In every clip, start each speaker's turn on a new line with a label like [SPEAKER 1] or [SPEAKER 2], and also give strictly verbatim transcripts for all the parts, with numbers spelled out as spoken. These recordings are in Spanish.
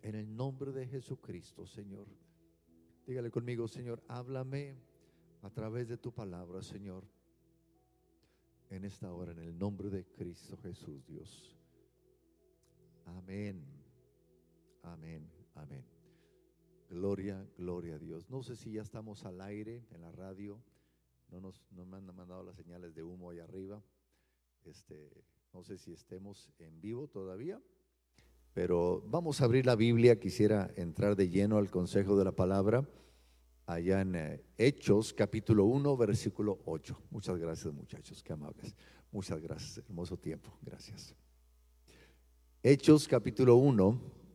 [SPEAKER 1] En el nombre de Jesucristo, Señor. Dígale conmigo, Señor, háblame a través de tu palabra, Señor, en esta hora, en el nombre de Cristo Jesús, Dios. Amén, amén, amén. Gloria, gloria a Dios. No sé si ya estamos al aire en la radio. No nos no me han mandado las señales de humo ahí arriba. Este, no sé si estemos en vivo todavía, pero vamos a abrir la Biblia. Quisiera entrar de lleno al consejo de la palabra allá en eh, Hechos capítulo uno versículo ocho. Muchas gracias, muchachos, qué amables. Muchas gracias, hermoso tiempo, gracias. Hechos capítulo uno,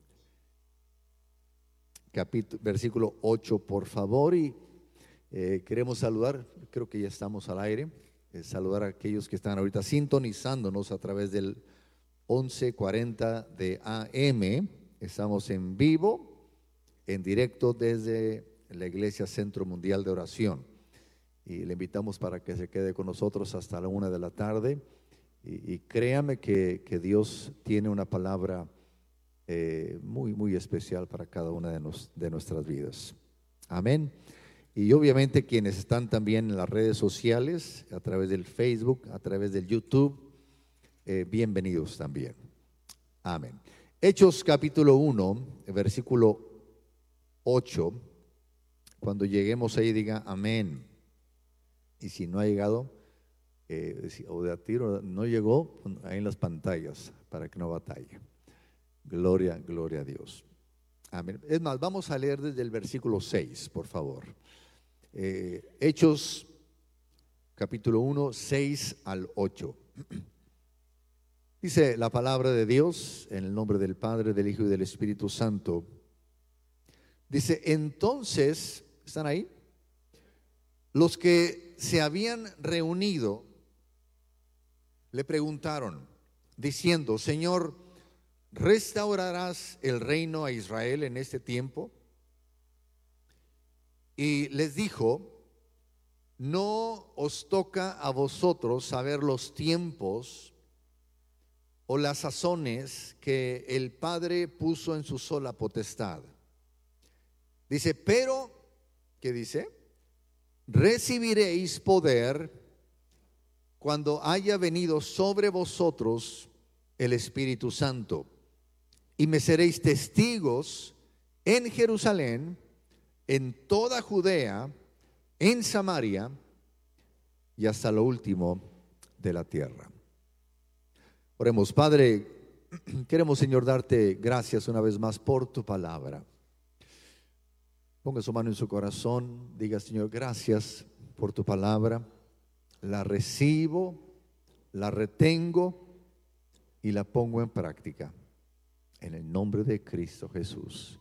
[SPEAKER 1] capítulo, versículo ocho, por favor. Y eh, queremos saludar, creo que ya estamos al aire, eh, saludar a aquellos que están ahorita sintonizándonos a través del once cuarenta de A M. Estamos en vivo, en directo desde la Iglesia Centro Mundial de Oración, y le invitamos para que se quede con nosotros hasta la una de la tarde. Y, y créame que, que Dios tiene una palabra eh, muy, muy especial para cada una de, nos, de nuestras vidas. Amén. Y obviamente quienes están también en las redes sociales, a través del Facebook, a través del YouTube, eh, bienvenidos también. Amén. Hechos capítulo uno, versículo ocho. Cuando lleguemos ahí diga amén. Y si no ha llegado, eh, o de a tiro no llegó, ahí en las pantallas para que no batalle. Gloria, gloria a Dios. Amén. Es más, vamos a leer desde el versículo seis, por favor. Eh, Hechos capítulo uno, seis al ocho. Dice la palabra de Dios en el nombre del Padre, del Hijo y del Espíritu Santo. Dice, entonces, ¿están ahí? Los que se habían reunido le preguntaron, diciendo, Señor, ¿restaurarás el reino a Israel en este tiempo? Y les dijo, no os toca a vosotros saber los tiempos o las sazones que el Padre puso en su sola potestad. Dice, pero, ¿qué dice? Recibiréis poder cuando haya venido sobre vosotros el Espíritu Santo, y me seréis testigos en Jerusalén, en toda Judea, en Samaria y hasta lo último de la tierra. Oremos. Padre, queremos, Señor, darte gracias una vez más por tu palabra. Ponga su mano en su corazón, diga, Señor, gracias por tu palabra. La recibo, la retengo y la pongo en práctica. En el nombre de Cristo Jesús.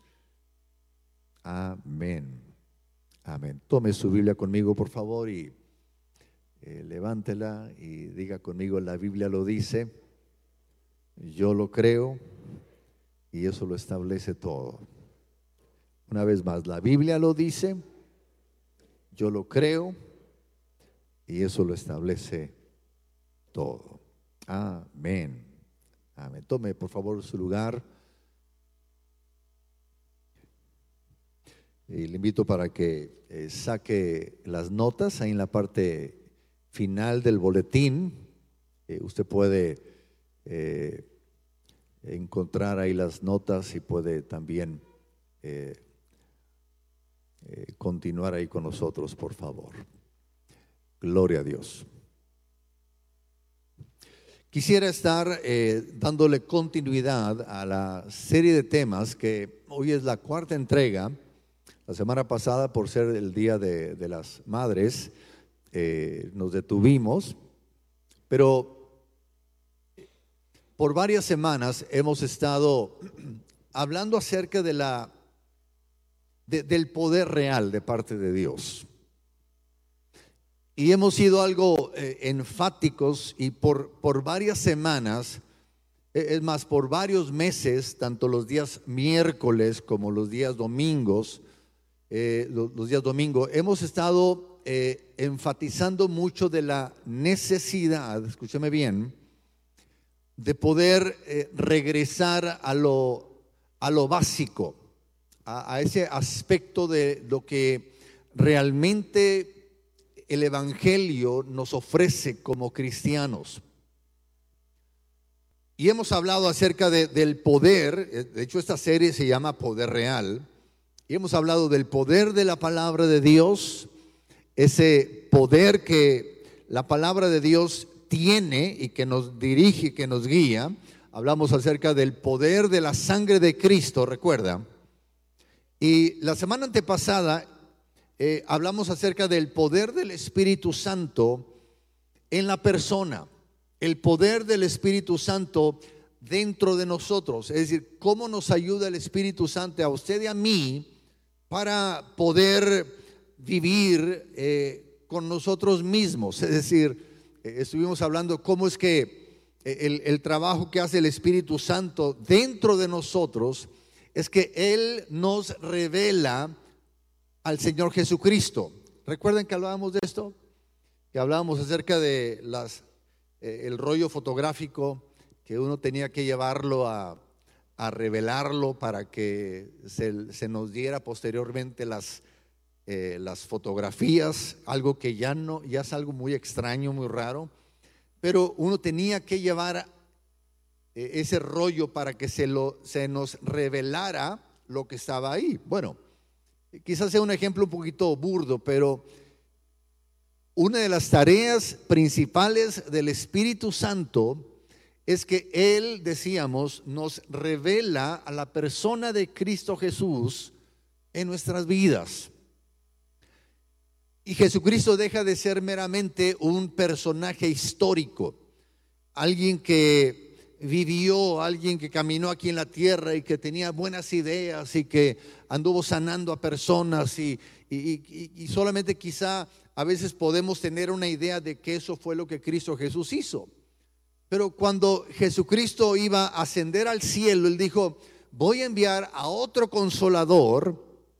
[SPEAKER 1] Amén. Amén. Tome su Biblia conmigo, por favor, y eh, levántela y diga conmigo, la Biblia lo dice, yo lo creo y eso lo establece todo. Una vez más, la Biblia lo dice, yo lo creo y eso lo establece todo. Amén. Amén. Tome por favor su lugar. Y le invito para que eh, saque las notas ahí en la parte final del boletín. Eh, usted puede eh, encontrar ahí las notas y puede también eh, eh, continuar ahí con nosotros, por favor. Gloria a Dios. Quisiera estar eh, dándole continuidad a la serie de temas que hoy es la cuarta entrega. La semana pasada, por ser el Día de, de las Madres, eh, nos detuvimos, pero por varias semanas hemos estado hablando acerca de la, de, del poder real de parte de Dios. Y hemos sido algo eh, enfáticos y por, por varias semanas, eh, es más, por varios meses, tanto los días miércoles como los días domingos, eh, los, los días domingos, hemos estado eh, enfatizando mucho de la necesidad, escúcheme bien, de poder eh, regresar a lo, a lo básico, a, a ese aspecto de lo que realmente el Evangelio nos ofrece como cristianos. Y hemos hablado acerca de, del poder. De hecho, esta serie se llama Poder Real. Y hemos hablado del poder de la palabra de Dios, ese poder que la palabra de Dios tiene y que nos dirige, que nos guía. Hablamos acerca del poder de la sangre de Cristo, recuerda. Y la semana antepasada eh, hablamos acerca del poder del Espíritu Santo en la persona. El poder del Espíritu Santo dentro de nosotros, es decir, cómo nos ayuda el Espíritu Santo a usted y a mí para poder vivir eh, con nosotros mismos. Es decir, eh, estuvimos hablando cómo es que el, el trabajo que hace el Espíritu Santo dentro de nosotros es que Él nos revela al Señor Jesucristo. ¿Recuerdan que hablábamos de esto? Que hablábamos acerca de las el rollo fotográfico, que uno tenía que llevarlo a, a revelarlo para que se, se nos diera posteriormente las, eh, las fotografías, algo que ya no, ya es algo muy extraño, muy raro, pero uno tenía que llevar eh, ese rollo para que se, lo, se nos revelara lo que estaba ahí. Bueno, quizás sea un ejemplo un poquito burdo, pero una de las tareas principales del Espíritu Santo es que Él, decíamos, nos revela a la persona de Cristo Jesús en nuestras vidas. Y Jesucristo deja de ser meramente un personaje histórico, alguien que vivió, alguien que caminó aquí en la tierra y que tenía buenas ideas y que anduvo sanando a personas y, y, y, y solamente quizá a veces podemos tener una idea de que eso fue lo que Cristo Jesús hizo. Pero cuando Jesucristo iba a ascender al cielo, Él dijo: voy a enviar a otro consolador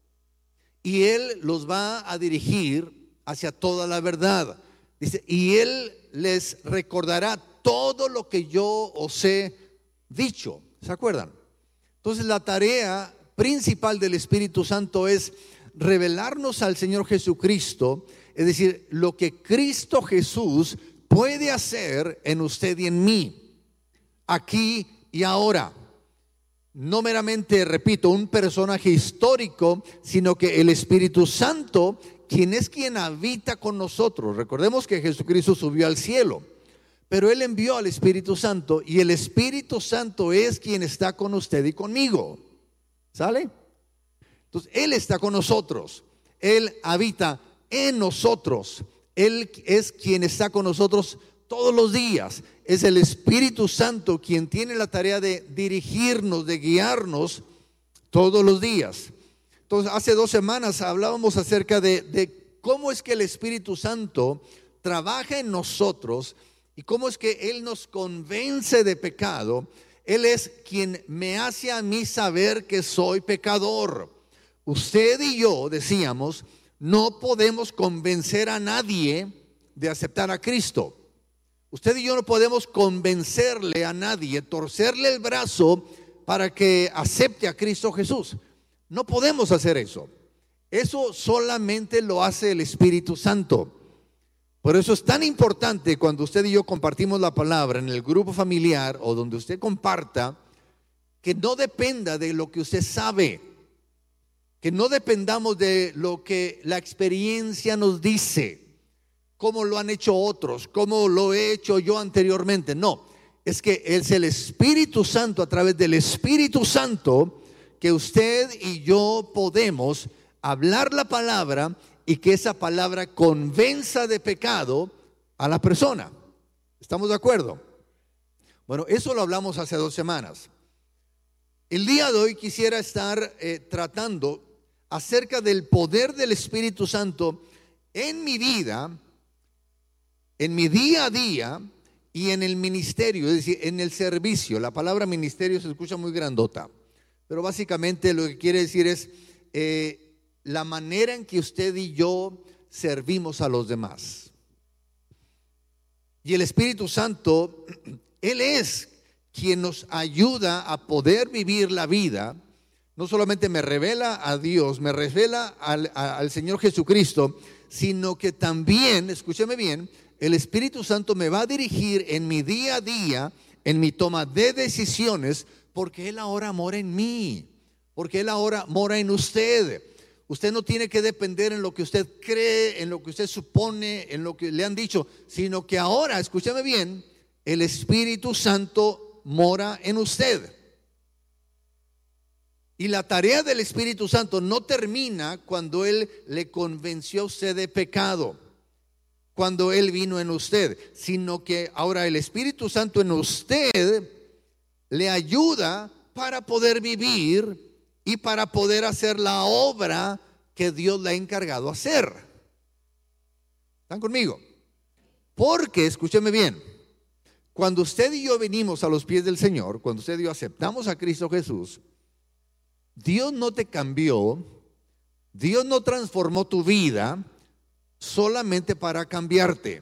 [SPEAKER 1] y Él los va a dirigir hacia toda la verdad. Dice, y Él les recordará todo lo que yo os he dicho. ¿Se acuerdan? Entonces la tarea principal del Espíritu Santo es revelarnos al Señor Jesucristo. Es decir, lo que Cristo Jesús puede hacer en usted y en mí, aquí y ahora. No meramente, repito, un personaje histórico, sino que el Espíritu Santo, quien es quien habita con nosotros. Recordemos que Jesucristo subió al cielo, pero Él envió al Espíritu Santo, y el Espíritu Santo es quien está con usted y conmigo. ¿Sale? Entonces, Él está con nosotros, Él habita en nosotros, Él es quien está con nosotros todos los días. Es el Espíritu Santo quien tiene la tarea de dirigirnos, de guiarnos todos los días. Entonces, hace dos semanas hablábamos acerca de, de cómo es que el Espíritu Santo trabaja en nosotros y cómo es que Él nos convence de pecado. Él es quien me hace a mí saber que soy pecador. Usted y yo, decíamos, no podemos convencer a nadie de aceptar a Cristo. Usted y yo no podemos convencerle a nadie, torcerle el brazo para que acepte a Cristo Jesús. No podemos hacer eso. Eso solamente lo hace el Espíritu Santo. Por eso es tan importante cuando usted y yo compartimos la palabra en el grupo familiar o donde usted comparta, que no dependa de lo que usted sabe, que no dependamos de lo que la experiencia nos dice, cómo lo han hecho otros, cómo lo he hecho yo anteriormente. No, es que es el Espíritu Santo, a través del Espíritu Santo, que usted y yo podemos hablar la palabra y que esa palabra convenza de pecado a la persona. ¿Estamos de acuerdo? Bueno, eso lo hablamos hace dos semanas. El día de hoy quisiera estar eh, tratando acerca del poder del Espíritu Santo en mi vida, en mi día a día y en el ministerio, es decir, en el servicio. La palabra ministerio se escucha muy grandota, pero básicamente lo que quiere decir es eh, la manera en que usted y yo servimos a los demás. Y el Espíritu Santo, Él es quien nos ayuda a poder vivir la vida no solamente me revela a Dios, me revela al, a, al Señor Jesucristo, sino que también, escúcheme bien, el Espíritu Santo me va a dirigir en mi día a día, en mi toma de decisiones, porque Él ahora mora en mí, porque Él ahora mora en usted. Usted no tiene que depender en lo que usted cree, en lo que usted supone, en lo que le han dicho, sino que ahora, escúcheme bien, el Espíritu Santo mora en usted. Y la tarea del Espíritu Santo no termina cuando Él le convenció a usted de pecado, cuando Él vino en usted, sino que ahora el Espíritu Santo en usted le ayuda para poder vivir y para poder hacer la obra que Dios le ha encargado hacer. ¿Están conmigo? Porque, escúcheme bien, cuando usted y yo venimos a los pies del Señor, cuando usted y yo aceptamos a Cristo Jesús, Dios no te cambió, Dios no transformó tu vida solamente para cambiarte.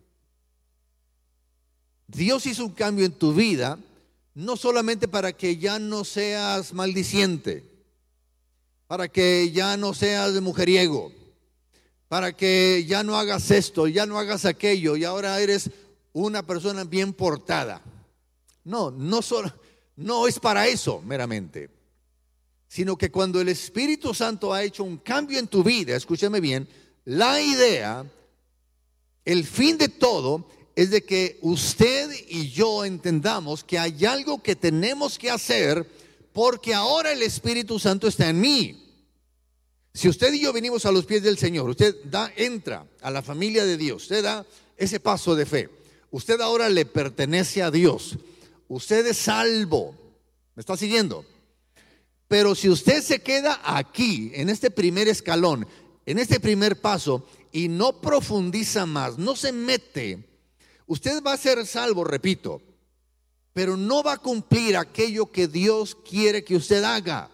[SPEAKER 1] Dios hizo un cambio en tu vida no solamente para que ya no seas maldiciente, para que ya no seas de mujeriego, para que ya no hagas esto, ya no hagas aquello y ahora eres una persona bien portada. No, no, solo, no es para eso meramente, sino que cuando el Espíritu Santo ha hecho un cambio en tu vida, escúchame bien, la idea, el fin de todo es de que usted y yo entendamos que hay algo que tenemos que hacer porque ahora el Espíritu Santo está en mí. Si usted y yo venimos a los pies del Señor, usted da, entra a la familia de Dios, usted da ese paso de fe, usted ahora le pertenece a Dios, usted es salvo. ¿Me está siguiendo? Pero si usted se queda aquí, en este primer escalón, en este primer paso, y no profundiza más, no se mete, usted va a ser salvo, repito, pero no va a cumplir aquello que Dios quiere que usted haga.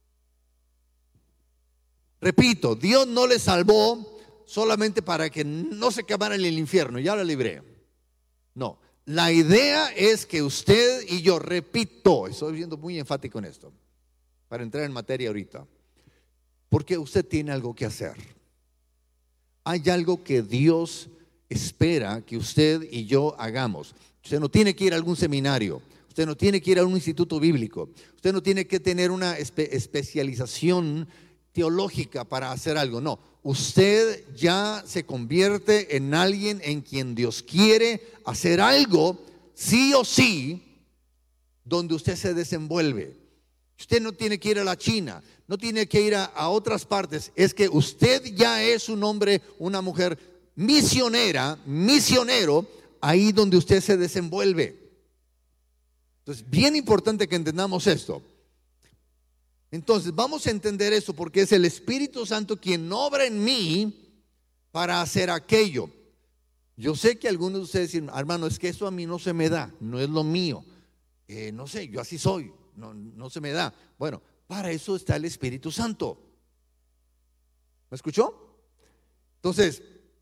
[SPEAKER 1] Repito, Dios no le salvó solamente para que no se quemara en el infierno, ya la libré. No, la idea es que usted y yo, repito, estoy siendo muy enfático en esto, para entrar en materia ahorita, porque usted tiene algo que hacer. Hay algo que Dios espera que usted y yo hagamos. Usted no tiene que ir a algún seminario, usted no tiene que ir a un instituto bíblico, usted no tiene que tener una espe- especialización teológica para hacer algo. No, usted ya se convierte en alguien en quien Dios quiere hacer algo, sí o sí, donde usted se desenvuelve. Usted no tiene que ir a la China, no tiene que ir a, a otras partes. Es que usted ya es un hombre, una mujer misionera, misionero, ahí donde usted se desenvuelve. Entonces, bien importante que entendamos esto. Entonces, vamos a entender eso porque es el Espíritu Santo quien obra en mí para hacer aquello. Yo sé que algunos de ustedes dicen, hermano, es que eso a mí no se me da, no es lo mío. Eh, no sé, yo así soy. No, no se me da. Bueno, para eso está el Espíritu Santo. ¿Me escuchó? Entonces,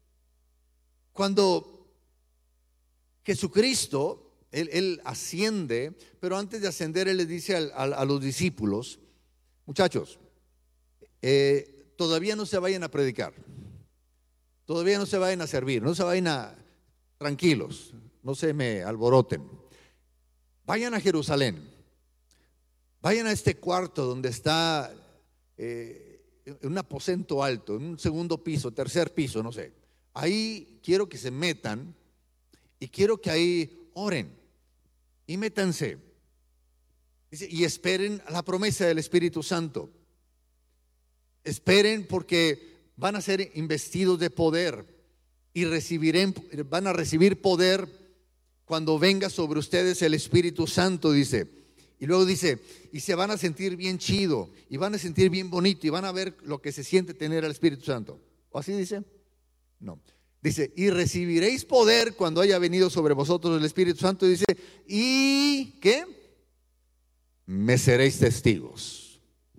[SPEAKER 1] cuando Jesucristo, Él, él asciende, pero antes de ascender Él les dice a, a, a los discípulos, muchachos, eh, todavía no se vayan a predicar, todavía no se vayan a servir, no se vayan a, tranquilos, no se me alboroten, vayan a Jerusalén. Vayan a este cuarto donde está eh, un aposento alto, en un segundo piso, tercer piso, no sé. Ahí quiero que se metan y quiero que ahí oren y métanse. Dice, y esperen la promesa del Espíritu Santo. Esperen porque van a ser investidos de poder y recibirán, van a recibir poder cuando venga sobre ustedes el Espíritu Santo, dice. Y luego dice, y se van a sentir bien chido, y van a sentir bien bonito, y van a ver lo que se siente tener al Espíritu Santo. ¿O así dice? No. Dice, y recibiréis poder cuando haya venido sobre vosotros el Espíritu Santo. Y dice, ¿y qué? Me seréis testigos.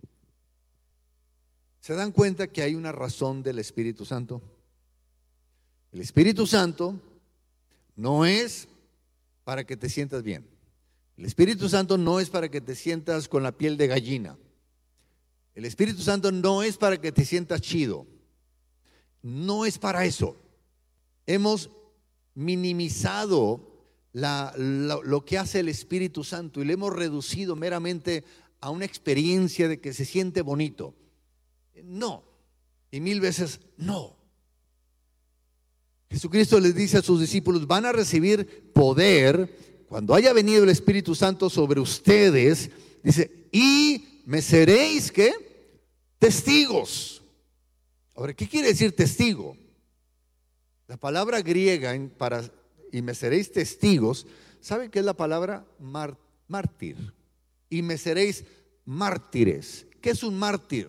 [SPEAKER 1] ¿Se dan cuenta que hay una razón del Espíritu Santo? El Espíritu Santo no es para que te sientas bien. El Espíritu Santo no es para que te sientas con la piel de gallina. El Espíritu Santo no es para que te sientas chido. No es para eso. Hemos minimizado la, la, lo que hace el Espíritu Santo y le hemos reducido meramente a una experiencia de que se siente bonito. No. Y mil veces no. Jesucristo les dice a sus discípulos: van a recibir poder cuando haya venido el Espíritu Santo sobre ustedes. Dice: y me seréis, ¿qué? Testigos. Ahora, ¿qué quiere decir testigo? La palabra griega en, para y me seréis testigos, ¿saben qué es la palabra mar, mártir? Y me seréis mártires. ¿Qué es un mártir?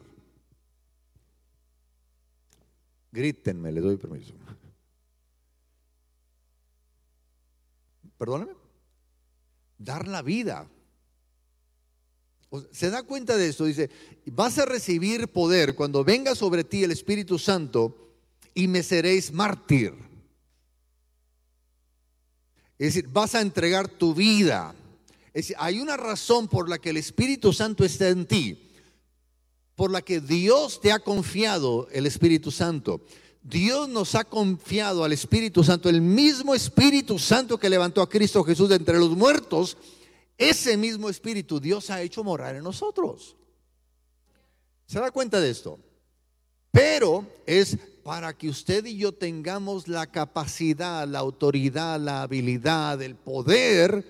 [SPEAKER 1] Grítenme, le doy permiso. Perdóname. Dar la vida. ¿Se da cuenta de esto? Dice: vas a recibir poder cuando venga sobre ti el Espíritu Santo y me seréis mártir. Es decir, vas a entregar tu vida. Es decir, hay una razón por la que el Espíritu Santo está en ti, por la que Dios te ha confiado el Espíritu Santo. Dios nos ha confiado al Espíritu Santo, el mismo Espíritu Santo que levantó a Cristo Jesús de entre los muertos. Ese mismo Espíritu Dios ha hecho morar en nosotros. ¿Se da cuenta de esto? Pero es para que usted y yo tengamos la capacidad, la autoridad, la habilidad, el poder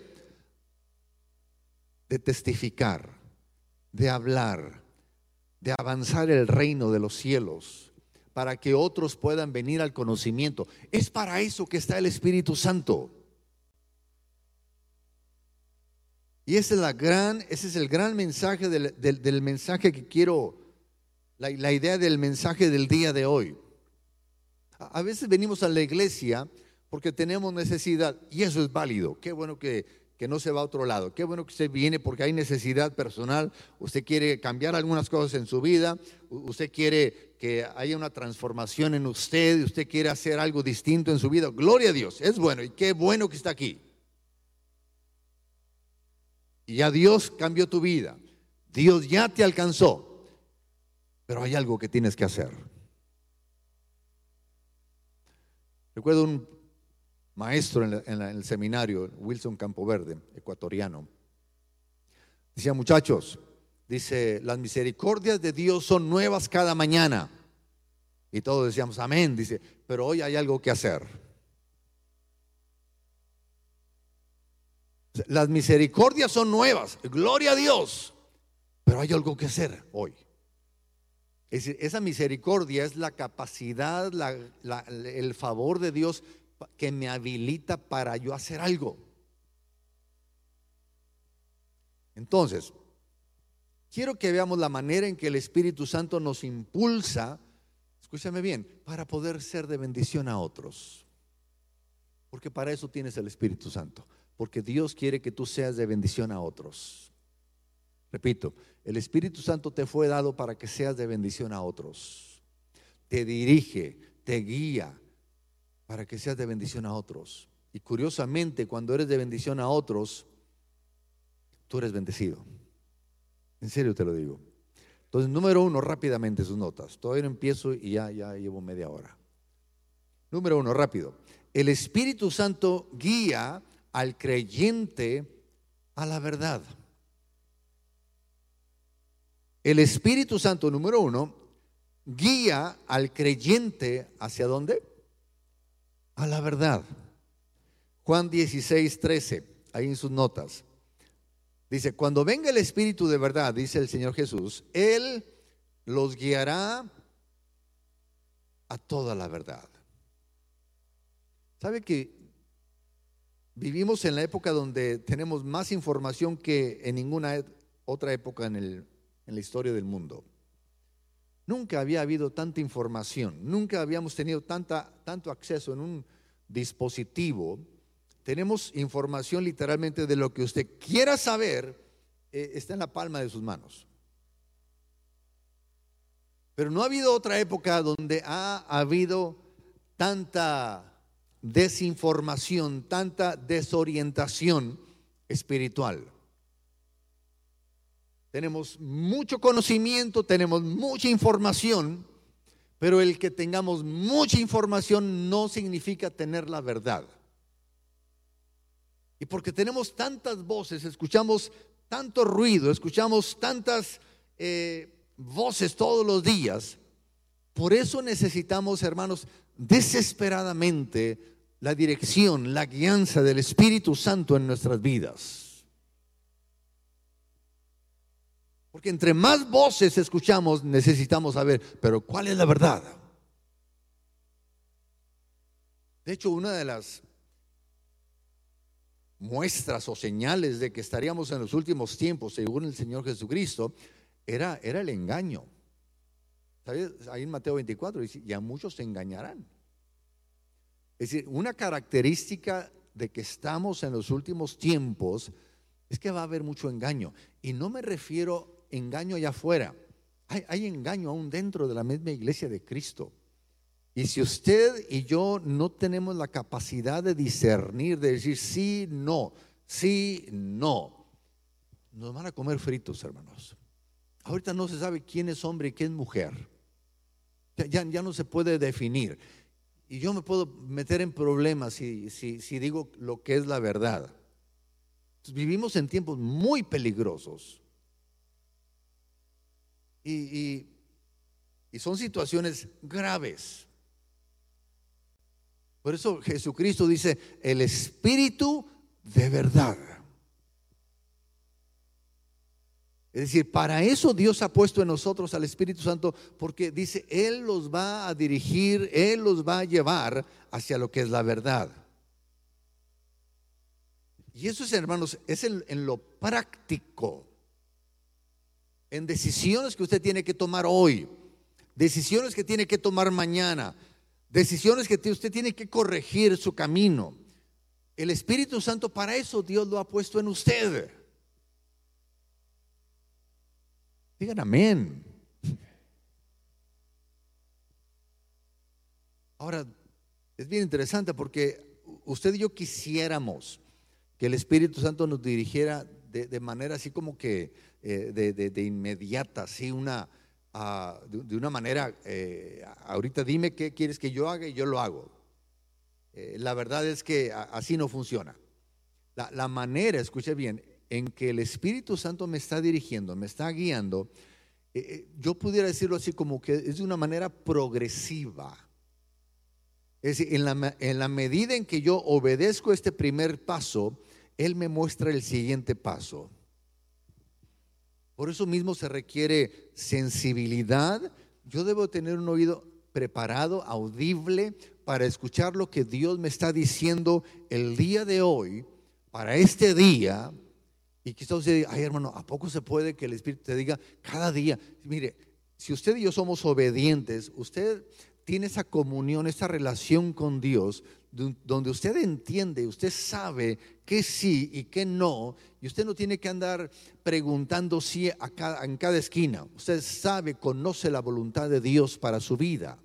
[SPEAKER 1] de testificar, de hablar, de avanzar el reino de los cielos, para que otros puedan venir al conocimiento. Es para eso que está el Espíritu Santo. Y ese es, la gran, ese es el gran mensaje del, del, del mensaje que quiero, la, la idea del mensaje del día de hoy. A, a veces venimos a la iglesia porque tenemos necesidad, y eso es válido. Qué bueno que, que no se va a otro lado. Qué bueno que usted viene porque hay necesidad personal. Usted quiere cambiar algunas cosas en su vida. Usted quiere que haya una transformación en usted. Usted quiere hacer algo distinto en su vida. Gloria a Dios, es bueno, y qué bueno que está aquí. Y ya Dios cambió tu vida. Dios ya te alcanzó. Pero hay algo que tienes que hacer. Recuerdo un maestro en, la, en, la, en el seminario, Wilson Campoverde, ecuatoriano. Decía: muchachos, dice, las misericordias de Dios son nuevas cada mañana. Y todos decíamos amén. Dice, pero hoy hay algo que hacer. Las misericordias son nuevas, gloria a Dios, pero hay algo que hacer hoy. Es decir, esa misericordia es la capacidad, la, la, el favor de Dios que me habilita para yo hacer algo. Entonces, quiero que veamos la manera en que el Espíritu Santo nos impulsa, escúchame bien, para poder ser de bendición a otros. Porque para eso tienes el Espíritu Santo. Porque Dios quiere que tú seas de bendición a otros. Repito, el Espíritu Santo te fue dado para que seas de bendición a otros. Te dirige, te guía para que seas de bendición a otros. Y curiosamente, cuando eres de bendición a otros, tú eres bendecido. En serio te lo digo. Entonces, número uno, rápidamente sus notas. Todavía no empiezo y ya, ya llevo media hora. Número uno, rápido. El Espíritu Santo guía al creyente a la verdad. El Espíritu Santo, número uno, guía al creyente ¿hacia dónde? A la verdad. Juan dieciséis, trece, ahí en sus notas. Dice: cuando venga el Espíritu de verdad, dice el Señor Jesús, Él los guiará a toda la verdad. ¿Sabe que vivimos en la época donde tenemos más información que en ninguna otra época en, el, en la historia del mundo? Nunca había habido tanta información, nunca habíamos tenido tanta, tanto acceso en un dispositivo. Tenemos información literalmente de lo que usted quiera saber, eh, está en la palma de sus manos. Pero no ha habido otra época donde ha habido tanta desinformación, tanta desorientación espiritual. tenemos mucho conocimiento, tenemos mucha información, pero el que tengamos mucha información no significa tener la verdad. Y porque tenemos tantas voces, escuchamos tanto ruido, escuchamos tantas eh, voces todos los días, por eso necesitamos, hermanos, desesperadamente la dirección, la guianza del Espíritu Santo en nuestras vidas. Porque entre más voces escuchamos, necesitamos saber, pero ¿cuál es la verdad? De hecho, una de las muestras o señales de que estaríamos en los últimos tiempos, según el Señor Jesucristo, era, era el engaño. ¿Sabes? Ahí en Mateo veinticuatro dice, y a muchos se engañarán. Es decir, una característica de que estamos en los últimos tiempos es que va a haber mucho engaño. Y no me refiero a engaño allá afuera. Hay, hay engaño aún dentro de la misma iglesia de Cristo. Y si usted y yo no tenemos la capacidad de discernir, de decir sí, no, sí, no, nos van a comer fritos, hermanos. Ahorita no se sabe quién es hombre y quién es mujer. Ya, ya, ya no se puede definir. Y yo me puedo meter en problemas si, si, si digo lo que es la verdad. Entonces, vivimos en tiempos muy peligrosos. Y, y, y son situaciones graves. Por eso Jesucristo dice, el Espíritu de verdad. Es decir, para eso Dios ha puesto en nosotros al Espíritu Santo, porque dice, Él los va a dirigir, Él los va a llevar hacia lo que es la verdad. Y eso es, hermanos, es en, en lo práctico, en decisiones que usted tiene que tomar hoy, decisiones que tiene que tomar mañana, decisiones que usted tiene que corregir su camino. El Espíritu Santo, para eso Dios lo ha puesto en usted. Digan amén. Ahora, es bien interesante porque usted y yo quisiéramos que el Espíritu Santo nos dirigiera de, de manera así como que eh, de, de, de inmediata, así una, uh, de, de una manera, eh, ahorita dime qué quieres que yo haga y yo lo hago. Eh, la verdad es que así no funciona. La, la manera, escuche bien, en que el Espíritu Santo me está dirigiendo, me está guiando, eh, yo pudiera decirlo así como que es de una manera progresiva. Es decir, en la, en la medida en que yo obedezco este primer paso, Él me muestra el siguiente paso. Por eso mismo se requiere sensibilidad. Yo debo tener un oído preparado, audible, para escuchar lo que Dios me está diciendo el día de hoy, para este día. Y quizás usted diga, ay hermano, ¿a poco se puede que el Espíritu te diga cada día? Mire, si usted y yo somos obedientes, usted tiene esa comunión, esa relación con Dios, donde usted entiende, usted sabe que sí y que no, y usted no tiene que andar preguntando sí a cada, en cada esquina. Usted sabe, conoce la voluntad de Dios para su vida.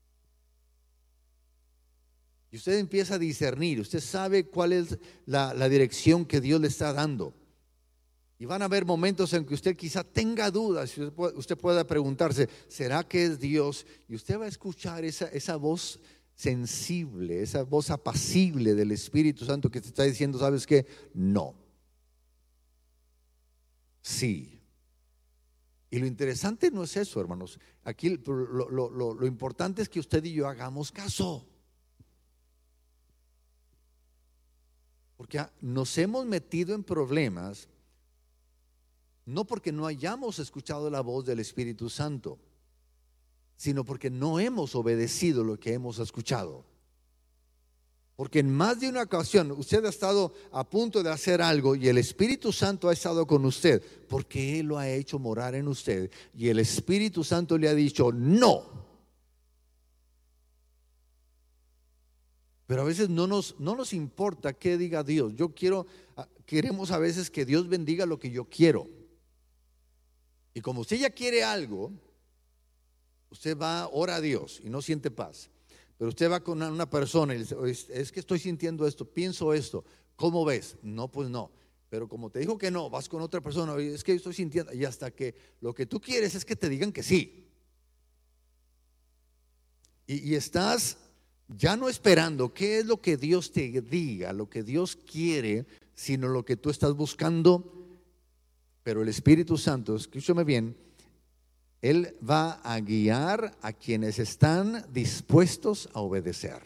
[SPEAKER 1] Y usted empieza a discernir, usted sabe cuál es la, la dirección que Dios le está dando. Y van a haber momentos en que usted quizá tenga dudas, usted pueda preguntarse, ¿será que es Dios? Y usted va a escuchar esa, esa voz sensible, esa voz apacible del Espíritu Santo que te está diciendo, ¿sabes qué? No. Sí. Y lo interesante no es eso, hermanos. Aquí lo, lo, lo, lo importante es que usted y yo hagamos caso. Porque nos hemos metido en problemas no porque no hayamos escuchado la voz del Espíritu Santo, sino porque no hemos obedecido lo que hemos escuchado. Porque en más de una ocasión usted ha estado a punto de hacer algo y el Espíritu Santo ha estado con usted, porque Él lo ha hecho morar en usted, y el Espíritu Santo le ha dicho no. Pero a veces no nos, no nos importa qué diga Dios. Yo quiero, queremos a veces que Dios bendiga lo que yo quiero. Y como usted ya quiere algo, usted va, ora a Dios y no siente paz. Pero usted va con una persona y le dice, es que estoy sintiendo esto, pienso esto, ¿cómo ves? No, pues no. Pero como te dijo que no, vas con otra persona, es que yo estoy sintiendo, y hasta que lo que tú quieres es que te digan que sí. Y, y estás ya no esperando qué es lo que Dios te diga, lo que Dios quiere, sino lo que tú estás buscando. Pero el Espíritu Santo, escúchame bien, Él va a guiar a quienes están dispuestos a obedecer.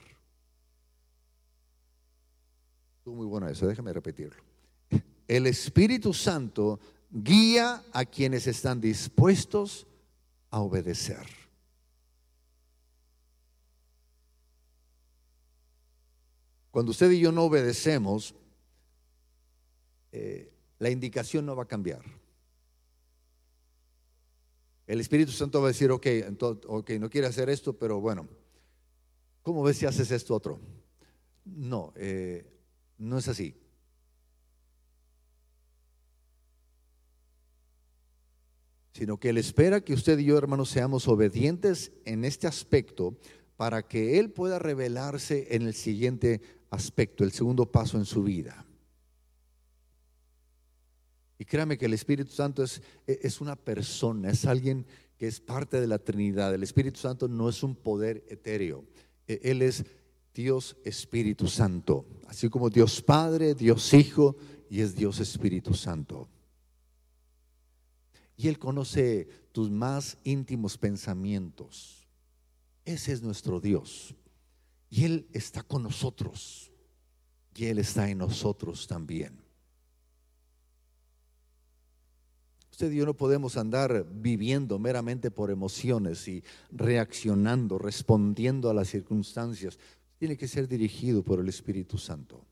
[SPEAKER 1] Estuvo muy bueno eso, déjame repetirlo. El Espíritu Santo guía a quienes están dispuestos a obedecer. Cuando usted y yo no obedecemos, eh, la indicación no va a cambiar. El Espíritu Santo va a decir, ok, entonces, ok, no quiere hacer esto, pero bueno, ¿cómo ves si haces esto otro? No, eh, no es así. Sino que Él espera que usted y yo, hermanos, seamos obedientes en este aspecto para que Él pueda revelarse en el siguiente aspecto, el segundo paso en su vida. Y créame que el Espíritu Santo es, es una persona, es alguien que es parte de la Trinidad. El Espíritu Santo no es un poder etéreo, Él es Dios Espíritu Santo, así como Dios Padre, Dios Hijo y es Dios Espíritu Santo. Y Él conoce tus más íntimos pensamientos. Ese es nuestro Dios. Y Él está con nosotros. Y Él está en nosotros también. Usted y yo no podemos andar viviendo meramente por emociones y reaccionando, respondiendo a las circunstancias. Tiene que ser dirigido por el Espíritu Santo.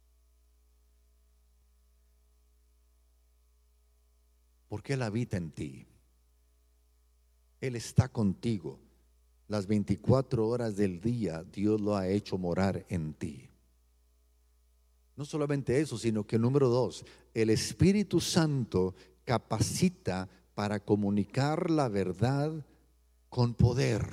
[SPEAKER 1] Porque Él habita en ti. Él está contigo. Las veinticuatro horas del día Dios lo ha hecho morar en ti. No solamente eso, sino que número dos, el Espíritu Santo capacita para comunicar la verdad con poder.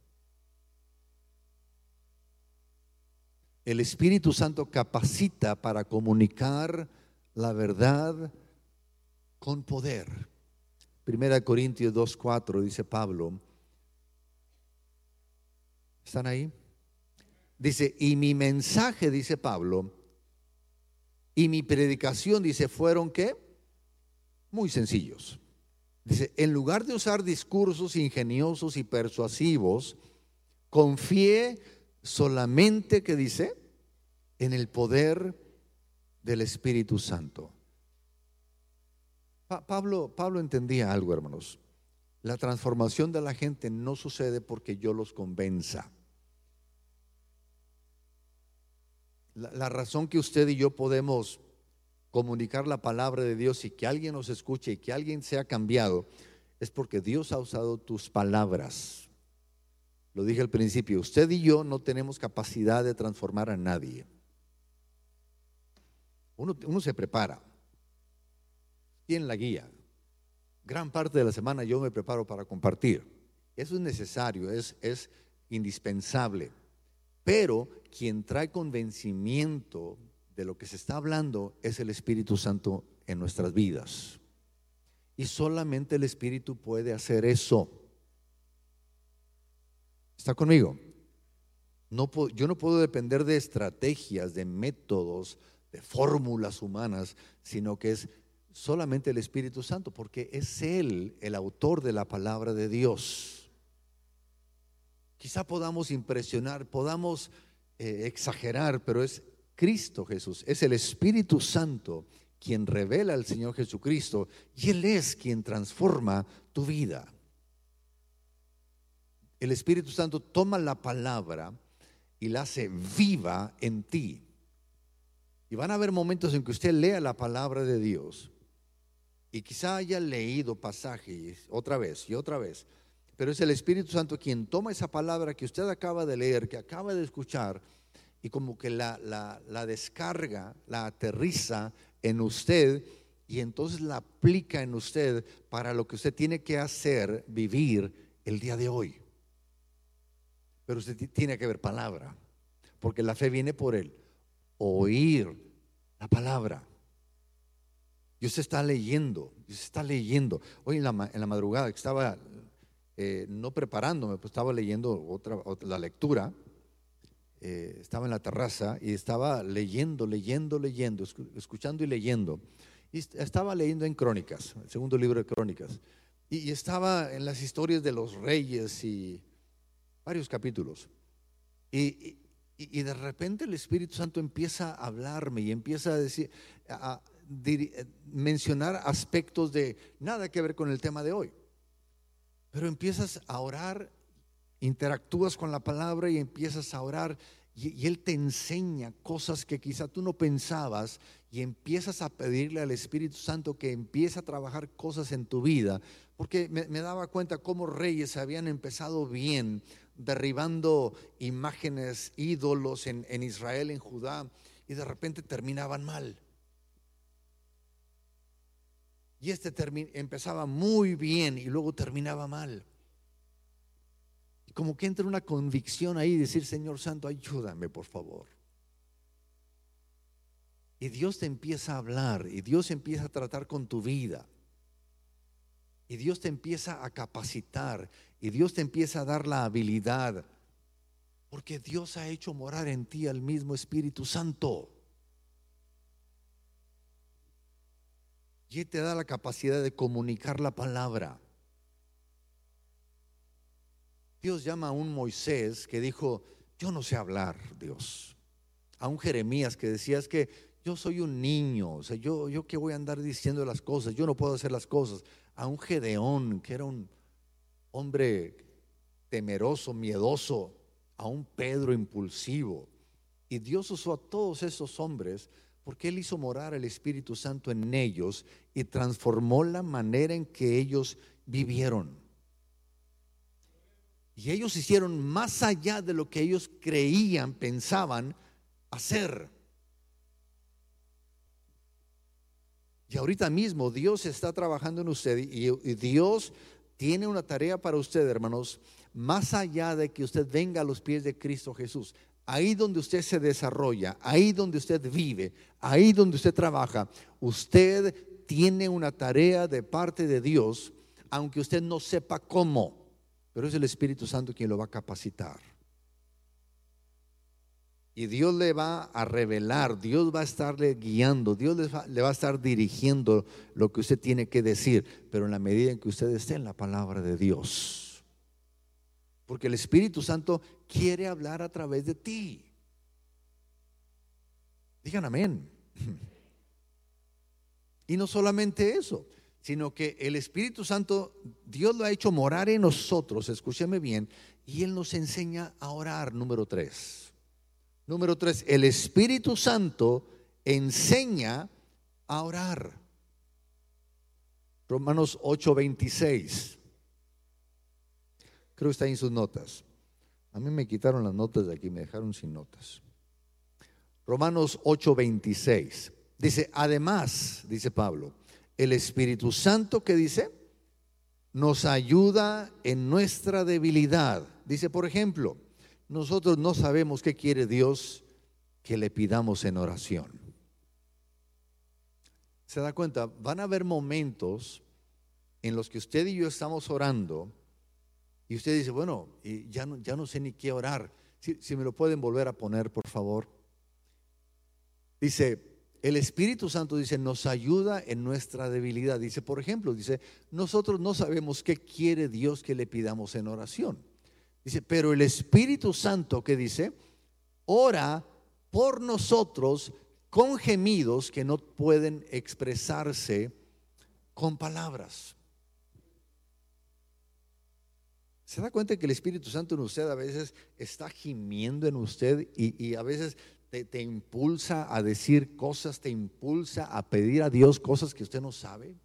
[SPEAKER 1] El Espíritu Santo capacita para comunicar la verdad con poder. Primera Corintios dos cuatro dice Pablo. ¿Están ahí? Dice, y mi mensaje, dice Pablo, y mi predicación, dice, fueron ¿qué? Muy sencillos. Dice, en lugar de usar discursos ingeniosos y persuasivos, confié solamente, ¿qué dice? En el poder del Espíritu Santo. Pa- Pablo, Pablo entendía algo, hermanos. La transformación de la gente no sucede porque yo los convenza. La, la razón que usted y yo podemos comunicar la palabra de Dios y que alguien nos escuche y que alguien sea cambiado es porque Dios ha usado tus palabras. Lo dije al principio, usted y yo no tenemos capacidad de transformar a nadie. Uno, uno se prepara, tiene la guía. Gran parte de la semana yo me preparo para compartir. Eso es necesario, es, es indispensable. Pero quien trae convencimiento de lo que se está hablando es el Espíritu Santo en nuestras vidas. Y solamente el Espíritu puede hacer eso. ¿Está conmigo? No, yo no puedo depender de estrategias, de métodos, de fórmulas humanas, sino que es solamente el Espíritu Santo, porque es Él el autor de la palabra de Dios. Quizá podamos impresionar, podamos eh, exagerar, pero es Cristo Jesús, es el Espíritu Santo quien revela al Señor Jesucristo y Él es quien transforma tu vida. El Espíritu Santo toma la palabra y la hace viva en ti. Y van a haber momentos en que usted lea la palabra de Dios y quizá haya leído pasajes otra vez y otra vez, pero es el Espíritu Santo quien toma esa palabra que usted acaba de leer, que acaba de escuchar, y como que la, la, la descarga, la aterriza en usted y entonces la aplica en usted para lo que usted tiene que hacer, vivir el día de hoy. Pero usted tiene que ver palabra, porque la fe viene por el oír la palabra. y usted está leyendo, y usted está leyendo. Hoy en la, en la madrugada que estaba eh, no preparándome, pues estaba leyendo otra, otra la lectura. Eh, estaba en la terraza y estaba leyendo, leyendo, leyendo, escuchando y leyendo. Y estaba leyendo en Crónicas, el segundo libro de Crónicas. Y, y estaba en las historias de los reyes y varios capítulos. Y, y, y de repente el Espíritu Santo empieza a hablarme y empieza a decir, a, a mencionar aspectos de nada que ver con el tema de hoy. Pero empiezas a orar, interactúas con la palabra y empiezas a orar y, y Él te enseña cosas que quizá tú no pensabas y empiezas a pedirle al Espíritu Santo que empiece a trabajar cosas en tu vida, porque me, me daba cuenta cómo reyes habían empezado bien, derribando imágenes, ídolos en, en Israel, en Judá, y de repente terminaban mal. Y este termi- empezaba muy bien y luego terminaba mal. Como que entra una convicción ahí y decir, Señor Santo, ayúdame por favor. Y Dios te empieza a hablar y Dios empieza a tratar con tu vida. Y Dios te empieza a capacitar y Dios te empieza a dar la habilidad, porque Dios ha hecho morar en ti al mismo Espíritu Santo. Y Él te da la capacidad de comunicar la palabra. Dios llama a un Moisés que dijo, yo no sé hablar, Dios. A un Jeremías que decía, es que yo soy un niño, o sea, yo, yo qué voy a andar diciendo las cosas, yo no puedo hacer las cosas. A un Gedeón que era un hombre temeroso, miedoso, a un Pedro impulsivo. Y Dios usó a todos esos hombres porque Él hizo morar el Espíritu Santo en ellos y transformó la manera en que ellos vivieron. Y ellos hicieron más allá de lo que ellos creían, pensaban hacer. Y ahorita mismo Dios está trabajando en usted y, y Dios tiene una tarea para usted, hermanos, más allá de que usted venga a los pies de Cristo Jesús. Ahí donde usted se desarrolla, ahí donde usted vive, ahí donde usted trabaja, usted tiene una tarea de parte de Dios, aunque usted no sepa cómo. Pero es el Espíritu Santo quien lo va a capacitar. Y Dios le va a revelar, Dios va a estarle guiando, Dios le va, le va a estar dirigiendo lo que usted tiene que decir, pero en la medida en que usted esté en la palabra de Dios. Porque el Espíritu Santo quiere hablar a través de ti. Digan amén. Y no solamente eso, sino que el Espíritu Santo, Dios lo ha hecho morar en nosotros, escúcheme bien, y Él nos enseña a orar. Número tres. Número tres, el Espíritu Santo enseña a orar. Romanos ocho veintiséis. Creo que está en sus notas. A mí me quitaron las notas de aquí, me dejaron sin notas. Romanos ocho veintiséis. Dice, además, dice Pablo, el Espíritu Santo, ¿qué dice? Nos ayuda en nuestra debilidad. Dice, por ejemplo, nosotros no sabemos qué quiere Dios que le pidamos en oración. ¿Se da cuenta? Van a haber momentos en los que usted y yo estamos orando y usted dice, bueno, y ya, no, ya no sé ni qué orar. Si, si me lo pueden volver a poner, por favor. Dice, el Espíritu Santo dice, nos ayuda en nuestra debilidad. Dice, por ejemplo, dice, nosotros no sabemos qué quiere Dios que le pidamos en oración. Dice, pero el Espíritu Santo, ¿qué dice? Ora por nosotros con gemidos que no pueden expresarse con palabras. ¿Se da cuenta que el Espíritu Santo en usted a veces está gimiendo en usted y, y a veces te, te impulsa a decir cosas, te impulsa a pedir a Dios cosas que usted no sabe?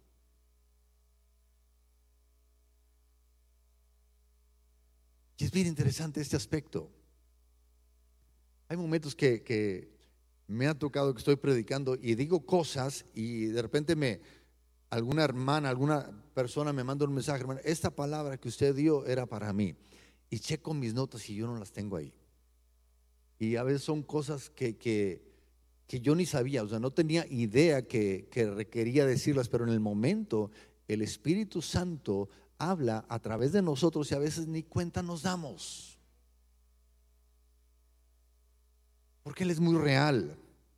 [SPEAKER 1] Y es bien interesante este aspecto. Hay momentos que, que me ha tocado que estoy predicando y digo cosas y de repente me, alguna hermana, alguna persona me manda un mensaje, hermano, esta palabra que usted dio era para mí. Y checo mis notas y yo no las tengo ahí. Y a veces son cosas que, que, que yo ni sabía, o sea, no tenía idea que, que requería decirlas, pero en el momento el Espíritu Santo habla a través de nosotros y a veces ni cuenta nos damos, porque Él es muy real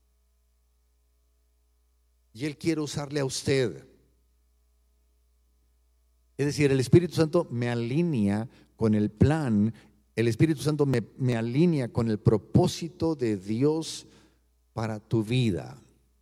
[SPEAKER 1] y Él quiere usarle a usted. Es decir, el Espíritu Santo me alinea con el plan, el Espíritu Santo me, me alinea con el propósito de Dios para tu vida.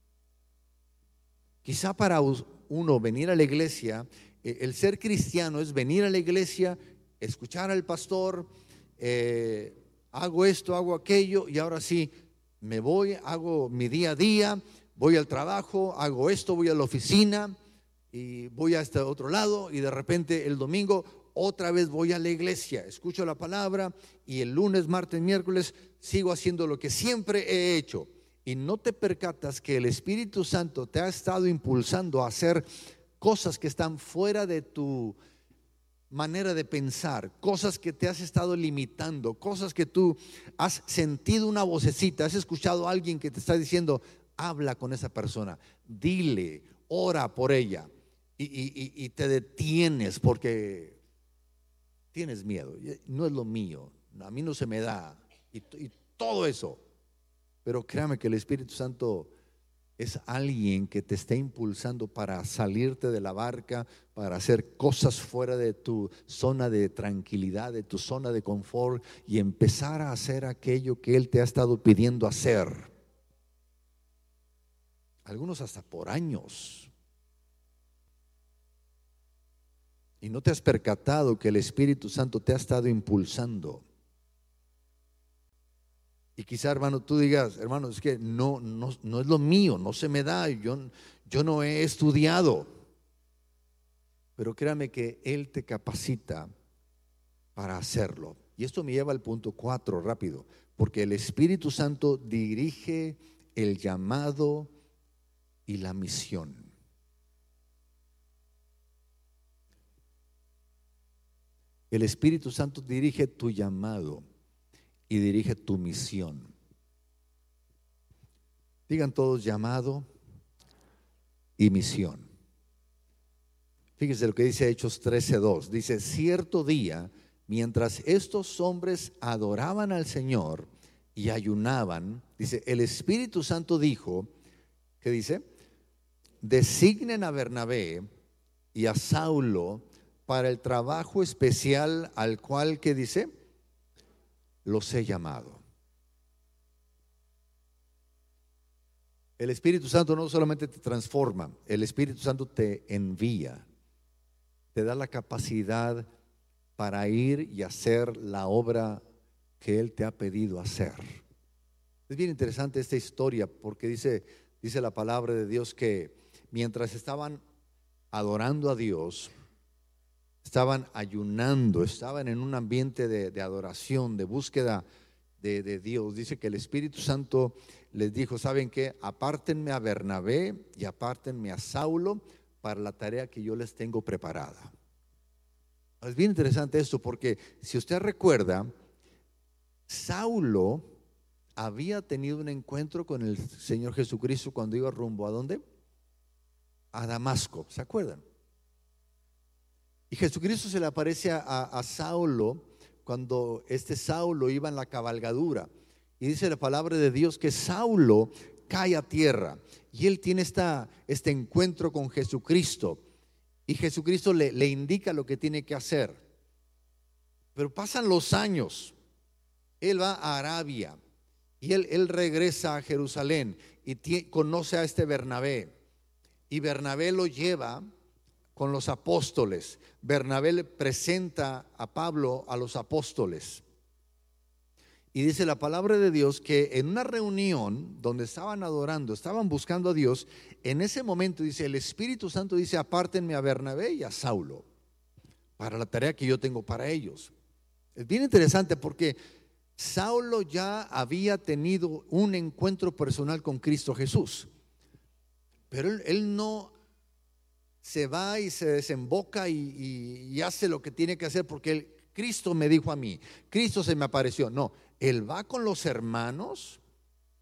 [SPEAKER 1] Quizá para uno venir a la iglesia, el ser cristiano es venir a la iglesia, escuchar al pastor, eh, hago esto, hago aquello, y ahora sí, me voy, hago mi día a día, voy al trabajo, hago esto, voy a la oficina y voy a este otro lado, y de repente el domingo otra vez voy a la iglesia, escucho la palabra, y el lunes, martes, miércoles sigo haciendo lo que siempre he hecho. Y no te percatas que el Espíritu Santo te ha estado impulsando a hacer cosas que están fuera de tu manera de pensar, cosas que te has estado limitando, cosas que tú has sentido una vocecita, has escuchado a alguien que te está diciendo: habla con esa persona, dile, ora por ella, y, y, y te detienes porque tienes miedo. No es lo mío, a mí no se me da, y, y todo eso. Pero créame que el Espíritu Santo es alguien que te está impulsando para salirte de la barca, para hacer cosas fuera de tu zona de tranquilidad, de tu zona de confort, y empezar a hacer aquello que Él te ha estado pidiendo hacer. Algunos hasta por años. Y no te has percatado que el Espíritu Santo te ha estado impulsando. Y quizá, hermano, tú digas: hermano, es que no, no, no es lo mío, no se me da, yo, yo no he estudiado. Pero créame que Él te capacita para hacerlo. Y esto me lleva al punto cuatro, rápido, porque el Espíritu Santo dirige el llamado y la misión. El Espíritu Santo dirige tu llamado y dirige tu misión. Digan todos: llamado y misión. Fíjense lo que dice Hechos trece dos. Dice: cierto día, mientras estos hombres adoraban al Señor y ayunaban, dice, el Espíritu Santo dijo, ¿qué dice? Designen a Bernabé y a Saulo para el trabajo especial al cual, ¿qué dice? Los he llamado. El Espíritu Santo no solamente te transforma, el Espíritu Santo te envía, te da la capacidad para ir y hacer la obra que Él te ha pedido hacer. Es bien interesante esta historia porque dice, dice la palabra de Dios que mientras estaban adorando a Dios, estaban ayunando, estaban en un ambiente de, de adoración, de búsqueda de, de Dios. Dice que el Espíritu Santo les dijo: ¿saben qué? Apártenme a Bernabé y apártenme a Saulo para la tarea que yo les tengo preparada. Es bien interesante esto porque si usted recuerda, Saulo había tenido un encuentro con el Señor Jesucristo cuando iba rumbo ¿a dónde? A Damasco, ¿se acuerdan? Y Jesucristo se le aparece a, a Saulo cuando este Saulo iba en la cabalgadura. Y dice la palabra de Dios que Saulo cae a tierra. Y él tiene esta, este encuentro con Jesucristo. Y Jesucristo le, le indica lo que tiene que hacer. Pero pasan los años. Él va a Arabia. Y él, él regresa a Jerusalén. Y tie, conoce a este Bernabé. Y Bernabé lo lleva con los apóstoles. Bernabé le presenta a Pablo a los apóstoles. Y dice la palabra de Dios que en una reunión donde estaban adorando, estaban buscando a Dios, en ese momento dice, el Espíritu Santo dice: apártenme a Bernabé y a Saulo para la tarea que yo tengo para ellos. Es bien interesante porque Saulo ya había tenido un encuentro personal con Cristo Jesús, pero él, él no se va y se desemboca y, y, y hace lo que tiene que hacer porque él, Cristo me dijo a mí, Cristo se me apareció. No, él va con los hermanos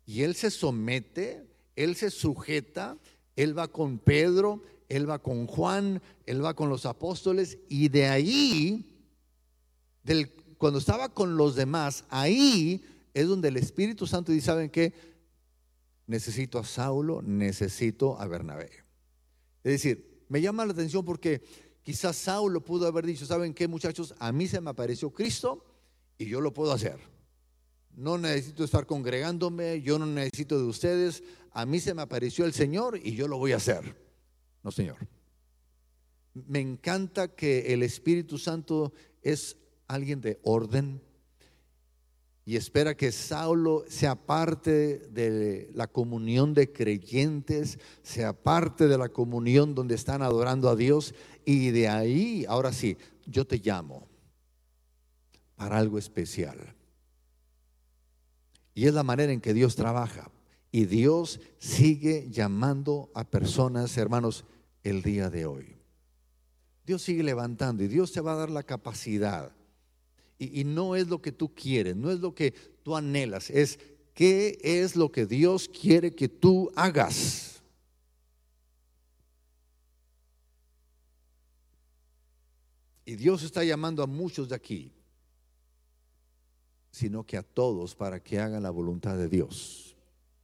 [SPEAKER 1] Y él se somete, él se sujeta, él va con Pedro, él va con Juan, él va con los apóstoles, y de ahí, del, cuando estaba con los demás, ahí es donde el Espíritu Santo dice: ¿saben qué? Necesito a Saulo, necesito a Bernabé. Es decir, me llama la atención porque quizás Saulo pudo haber dicho: ¿saben qué, muchachos? A mí se me apareció Cristo y yo lo puedo hacer. No necesito estar congregándome, yo no necesito de ustedes. A mí se me apareció el Señor y yo lo voy a hacer. No, Señor. Me encanta que el Espíritu Santo es alguien de orden y espera que Saulo sea parte de la comunión de creyentes, sea parte de la comunión donde están adorando a Dios, y de ahí, ahora sí, yo te llamo para algo especial. Y es la manera en que Dios trabaja. Y Dios sigue llamando a personas, hermanos, el día de hoy. Dios sigue levantando y Dios te va a dar la capacidad. Y, y no es lo que tú quieres, no es lo que tú anhelas, es qué es lo que Dios quiere que tú hagas. Y Dios está llamando a muchos de aquí, sino que a todos, para que hagan la voluntad de Dios.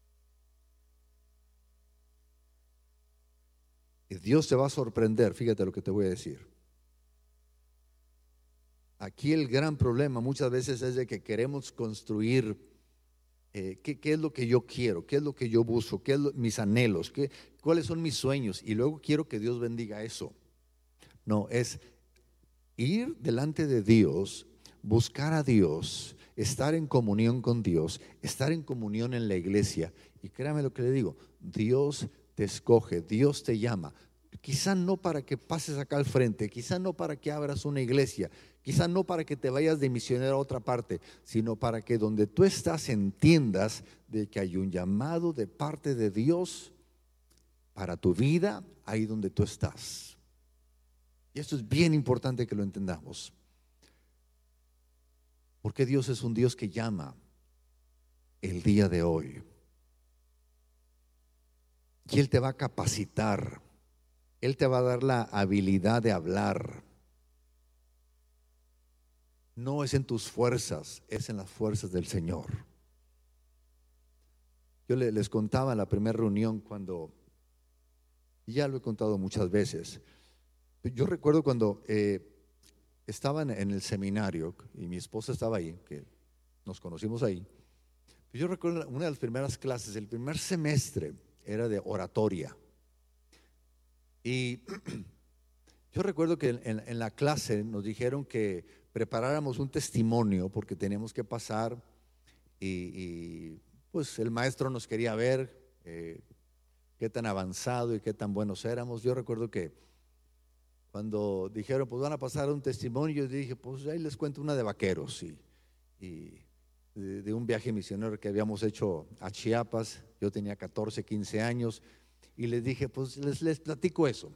[SPEAKER 1] Y Dios te va a sorprender. Fíjate lo que te voy a decir. Aquí el gran problema muchas veces es de que queremos construir eh, ¿qué, qué es lo que yo quiero, qué es lo que yo busco, qué es lo, mis anhelos, qué, cuáles son mis sueños, y luego quiero que Dios bendiga eso. No, es ir delante de Dios, buscar a Dios, estar en comunión con Dios, estar en comunión en la iglesia. Y créame lo que le digo, Dios te escoge, Dios te llama. Quizá no para que pases acá al frente, quizá no para que abras una iglesia, quizá no para que te vayas de misionero a otra parte, sino para que donde tú estás entiendas de que hay un llamado de parte de Dios para tu vida ahí donde tú estás. Y esto es bien importante que lo entendamos, porque Dios es un Dios que llama el día de hoy, y Él te va a capacitar, Él te va a dar la habilidad de hablar. No es en tus fuerzas, es en las fuerzas del Señor. Yo les contaba en la primera reunión, cuando, ya lo he contado muchas veces, yo recuerdo cuando eh, estaba en, en el seminario y mi esposa estaba ahí, que nos conocimos ahí. Yo recuerdo una de las primeras clases, el primer semestre era de oratoria. Y yo recuerdo que en, en la clase nos dijeron que preparáramos un testimonio porque teníamos que pasar, y, y pues el maestro nos quería ver eh, qué tan avanzado y qué tan buenos éramos. Yo recuerdo que cuando dijeron pues van a pasar un testimonio, yo dije pues ahí les cuento una de vaqueros y, y de, de un viaje misionero que habíamos hecho a Chiapas. Yo tenía catorce, quince años y les dije pues les, les platico eso.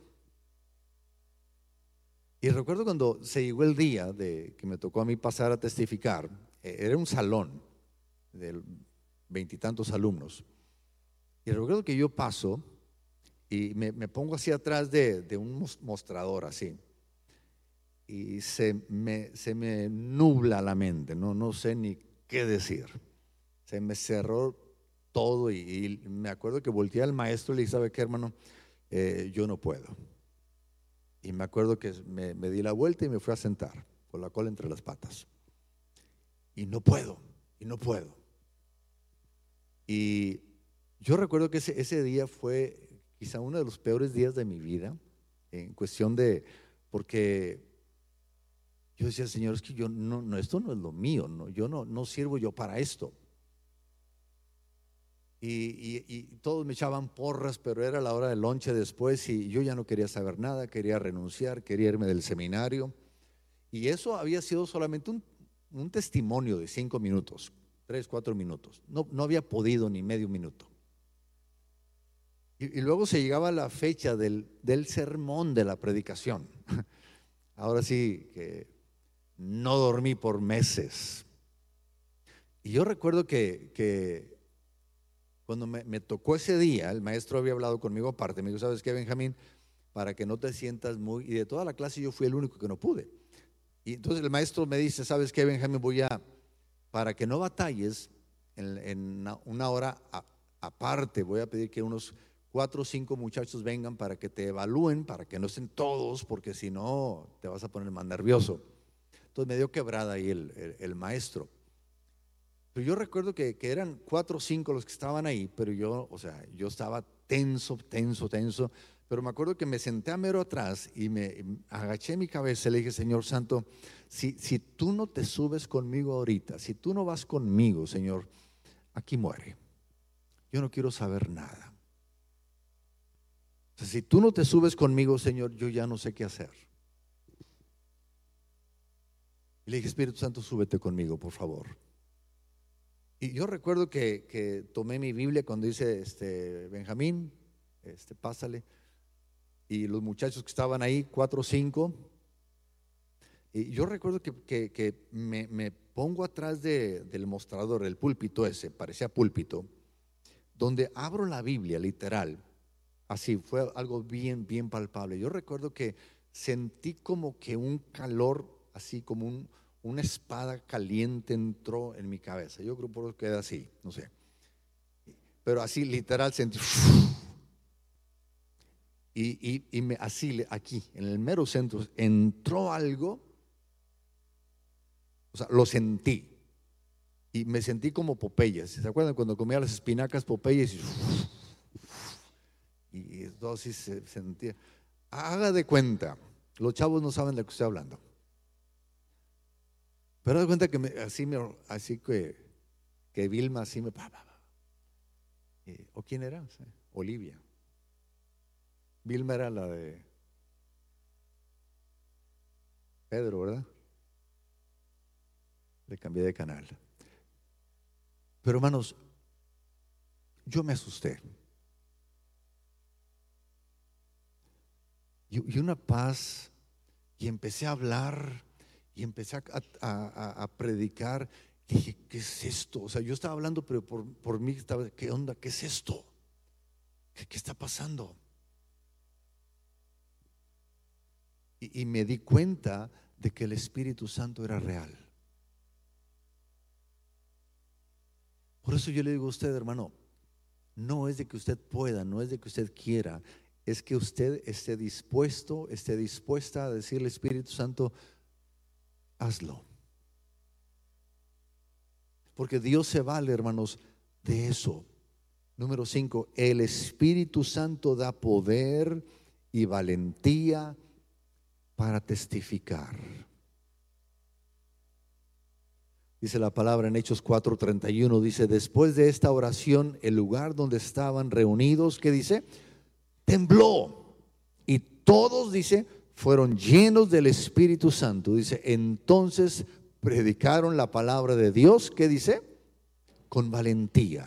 [SPEAKER 1] Y recuerdo cuando se llegó el día de que me tocó a mí pasar a testificar, era un salón de veintitantos alumnos. Y recuerdo que yo paso y me, me pongo así atrás de, de un mostrador así. Y se me, se me nubla la mente, no, no sé ni qué decir. Se me cerró todo y, y me acuerdo que volteé al maestro y le dije: ¿sabe qué, hermano? Eh, yo no puedo. Y me acuerdo que me, me di la vuelta y me fui a sentar con la cola entre las patas. Y no puedo, y no puedo. Y yo recuerdo que ese, ese día fue quizá uno de los peores días de mi vida, en cuestión de, porque yo decía: Señor, es que yo no, no esto no es lo mío, no, yo no, no sirvo yo para esto. Y, y, y todos me echaban porras, pero era la hora del lonche después y yo ya no quería saber nada, quería renunciar, quería irme del seminario. Y eso había sido solamente un, un testimonio de cinco minutos, tres, cuatro minutos. No, no había podido ni medio minuto. Y, y luego se llegaba la fecha del, del sermón, de la predicación. Ahora sí que no dormí por meses. Y yo recuerdo que, que cuando me, me tocó ese día, el maestro había hablado conmigo aparte, me dijo, ¿sabes qué, Benjamín? Para que no te sientas muy, y de toda la clase yo fui el único que no pude. Y entonces el maestro me dice, ¿sabes qué, Benjamín? Voy a, para que no batalles, en, en una, una hora a, aparte, voy a pedir que unos cuatro o cinco muchachos vengan para que te evalúen, para que no estén todos, porque si no te vas a poner más nervioso. Entonces me dio quebrada ahí el, el, el maestro. Pero yo recuerdo que, que eran cuatro o cinco los que estaban ahí, pero yo, o sea, yo estaba tenso, tenso, tenso. Pero me acuerdo que me senté a mero atrás y me agaché mi cabeza y le dije, Señor Santo, si, si tú no te subes conmigo ahorita, si tú no vas conmigo, Señor, aquí muere. Yo no quiero saber nada. O sea, si tú no te subes conmigo, Señor, yo ya no sé qué hacer. Y le dije, Espíritu Santo, súbete conmigo, por favor. Y yo recuerdo que, que tomé mi Biblia cuando dice, este, Benjamín, este, pásale. Y los muchachos que estaban ahí, cuatro o cinco. Y yo recuerdo que, que, que me, me pongo atrás de, del mostrador, el púlpito ese, parecía púlpito, donde abro la Biblia, literal. Así, fue algo bien, bien palpable. Yo recuerdo que sentí como que un calor, así como un, una espada caliente entró en mi cabeza. Yo creo por eso queda así, no sé. Pero así, literal, sentí. Y, y, y me, así, aquí, en el mero centro, entró algo. O sea, lo sentí. Y me sentí como Popeyes. ¿Se acuerdan cuando comía las espinacas Popeyes? Y, y todo así se sentía. Haga de cuenta, los chavos no saben de lo que estoy hablando. Pero de cuenta que me, así, me, así que, que Vilma así me. Pa, pa, pa. Eh, ¿O quién era? Sí, Olivia. Vilma era la de Pedro, ¿verdad? Le cambié de canal. Pero hermanos, yo me asusté. Y, y una paz, y empecé a hablar, y empecé a, a, a, a predicar. Y dije, ¿qué es esto? O sea, yo estaba hablando, pero por, por mí estaba, ¿qué onda? ¿Qué es esto? ¿Qué, qué está pasando? Y, y me di cuenta de que el Espíritu Santo era real. Por eso yo le digo a usted, hermano, no es de que usted pueda, no es de que usted quiera, es que usted esté dispuesto, esté dispuesta a decirle, Espíritu Santo, hazlo. Porque Dios se vale, hermanos, de eso. Número cinco, el Espíritu Santo da poder y valentía para testificar. Dice la palabra en Hechos cuatro treinta y uno, dice, después de esta oración, el lugar donde estaban reunidos, ¿qué dice? Tembló. Y todos, dice, fueron llenos del Espíritu Santo. Dice, entonces predicaron la palabra de Dios, ¿qué dice? Con valentía.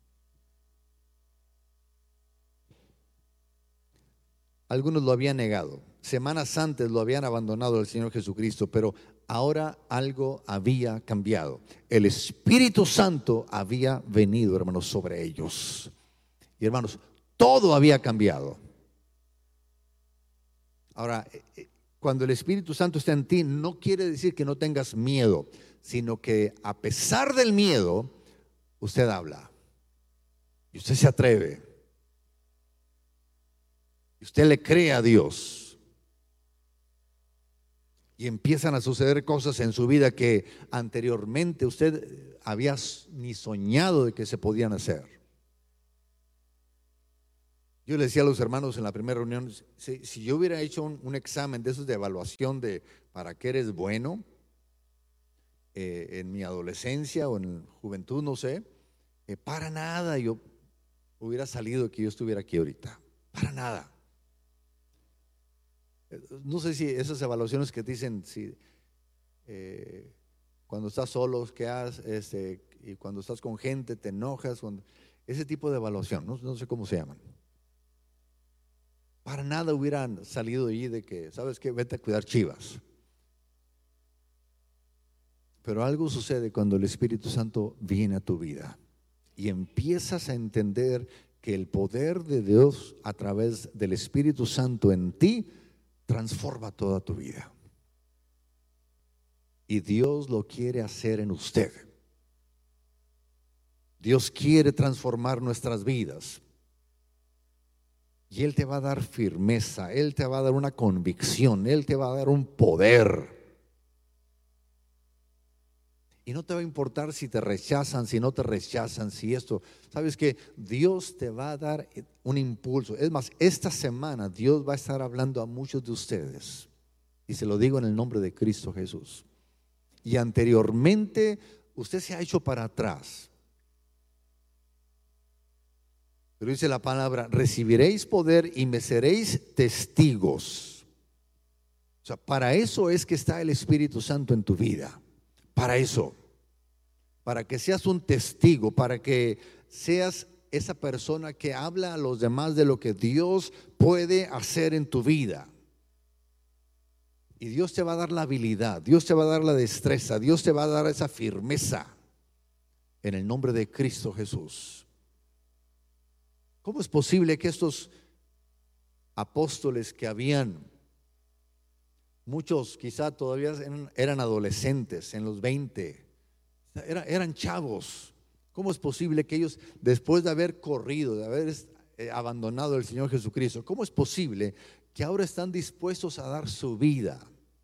[SPEAKER 1] Algunos lo habían negado. Semanas antes lo habían abandonado al Señor Jesucristo, pero ahora algo había cambiado. El Espíritu Santo había venido, hermanos, sobre ellos. Y hermanos, todo había cambiado. Ahora, cuando el Espíritu Santo está en ti, no quiere decir que no tengas miedo, sino que a pesar del miedo, usted habla. Y usted se atreve. Y usted le cree a Dios. Y empiezan a suceder cosas en su vida que anteriormente usted había ni soñado de que se podían hacer. Yo le decía a los hermanos en la primera reunión, si, si yo hubiera hecho un, un examen de esos de evaluación de para qué eres bueno, eh, en mi adolescencia o en juventud, no sé, eh, para nada yo hubiera salido que yo estuviera aquí ahorita, para nada. No sé si esas evaluaciones que te dicen si, eh, cuando estás solo, ¿qué haces? Este, y cuando estás con gente, te enojas. Cuando, ese tipo de evaluación, no, no sé cómo se llaman. Para nada hubieran salido allí de que, ¿sabes qué? Vete a cuidar chivas. Pero algo sucede cuando el Espíritu Santo viene a tu vida. y empiezas a entender que el poder de Dios a través del Espíritu Santo en ti transforma toda tu vida. Y Dios lo quiere hacer en usted. Dios quiere transformar nuestras vidas. Y Él te va a dar firmeza, Él te va a dar una convicción, Él te va a dar un poder. Y no te va a importar si te rechazan, si no te rechazan, si esto. Sabes que Dios te va a dar un impulso. Es más, esta semana Dios va a estar hablando a muchos de ustedes. Y se lo digo en el nombre de Cristo Jesús. Y anteriormente usted se ha hecho para atrás. Pero dice la palabra: recibiréis poder y me seréis testigos. O sea, para eso es que está el Espíritu Santo en tu vida. Para eso, para que seas un testigo, para que seas esa persona que habla a los demás de lo que Dios puede hacer en tu vida. Y Dios te va a dar la habilidad, Dios te va a dar la destreza, Dios te va a dar esa firmeza en el nombre de Cristo Jesús. ¿Cómo es posible que estos apóstoles que habían, muchos quizá todavía eran, eran adolescentes en los veinte, eran, eran chavos, cómo es posible que ellos, después de haber corrido, de haber eh, abandonado al Señor Jesucristo, cómo es posible que ahora están dispuestos a dar su vida,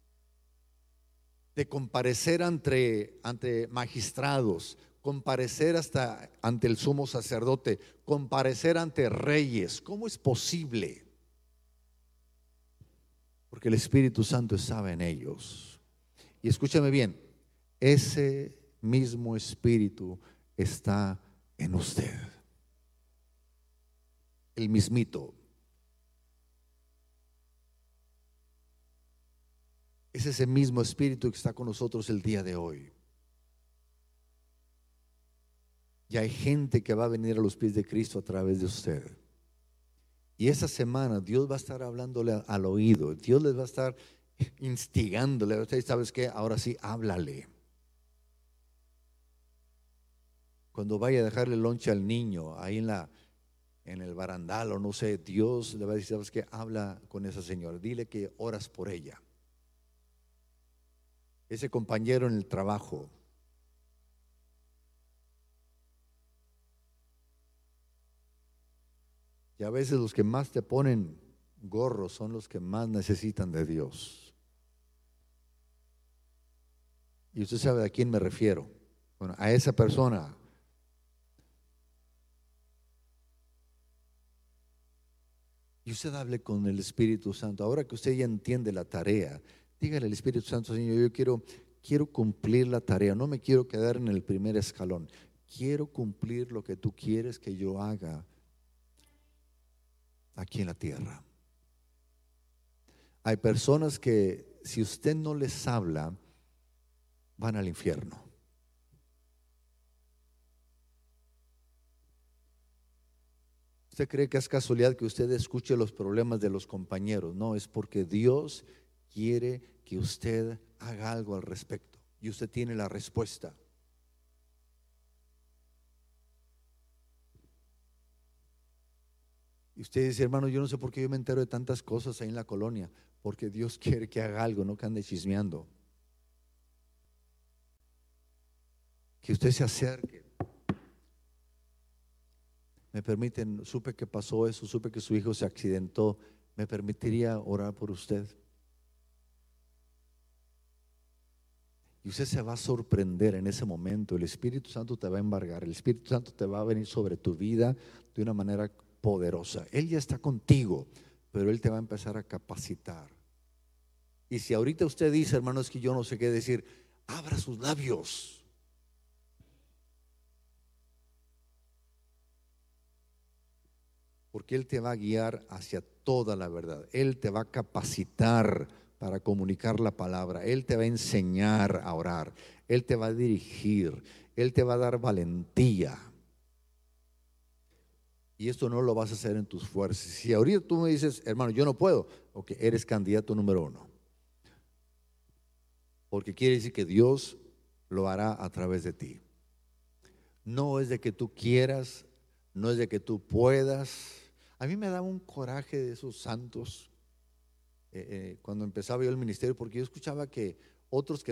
[SPEAKER 1] de comparecer ante, ante magistrados, comparecer hasta ante el sumo sacerdote, comparecer ante reyes? ¿Cómo es posible? Porque el Espíritu Santo estaba en ellos. Y escúchame bien, ese mismo Espíritu está en usted. El mismito. Es ese mismo Espíritu que está con nosotros el día de hoy. Y hay gente que va a venir a los pies de Cristo a través de usted. Y esa semana Dios va a estar hablándole al oído. Dios les va a estar instigándole. Usted, ¿sabes qué? Ahora sí, háblale. Cuando vaya a dejarle lonche al niño ahí en la en el barandal o no sé, Dios le va a decir: ¿sabes qué? Habla con esa señora, dile que oras por ella. Ese compañero en el trabajo. Y a veces los que más te ponen gorros son los que más necesitan de Dios. Y usted sabe a quién me refiero. Bueno, a esa persona. Y usted hable con el Espíritu Santo. Ahora que usted ya entiende la tarea, dígale al Espíritu Santo: Señor, yo quiero, quiero cumplir la tarea. No me quiero quedar en el primer escalón. Quiero cumplir lo que tú quieres que yo haga aquí en la tierra. Hay personas que si usted no les habla, van al infierno. ¿Usted cree que es casualidad que usted escuche los problemas de los compañeros? No, es porque Dios quiere que usted haga algo al respecto y usted tiene la respuesta. Y usted dice: hermano, yo no sé por qué yo me entero de tantas cosas ahí en la colonia. Porque Dios quiere que haga algo, no que ande chismeando. Que usted se acerque. Me permiten, supe que pasó eso, supe que su hijo se accidentó. ¿Me permitiría orar por usted? Y usted se va a sorprender en ese momento. El Espíritu Santo te va a embargar. El Espíritu Santo te va a venir sobre tu vida de una manera poderosa. Él ya está contigo, pero Él te va a empezar a capacitar. Y si ahorita usted dice: hermano, es que yo no sé qué decir, abra sus labios. Porque Él te va a guiar hacia toda la verdad. Él te va a capacitar para comunicar la palabra. Él te va a enseñar a orar. Él te va a dirigir. Él te va a dar valentía. Y esto no lo vas a hacer en tus fuerzas. Si ahorita tú me dices: hermano, yo no puedo, ok, eres candidato número uno. Porque quiere decir que Dios lo hará a través de ti. no es de que tú quieras, no es de que tú puedas. A mí me daba un coraje de esos santos eh, eh, cuando empezaba yo el ministerio, porque yo escuchaba que otros que